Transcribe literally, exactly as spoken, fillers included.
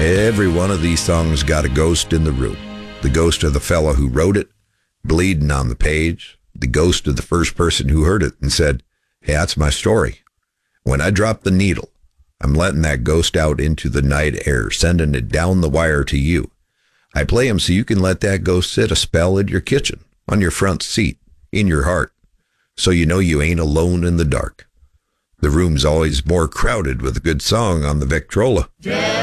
Every one of these songs got a ghost in the room. The ghost of the fellow who wrote it, bleeding on the page. The ghost of the first person who heard it and said, hey, that's my story. When I drop the needle, I'm letting that ghost out into the night air, sending it down the wire to you. I play him so you can let that ghost sit a spell in your kitchen, on your front seat, in your heart, so you know you ain't alone in the dark. The room's always more crowded with a good song on the Victrola. Yeah.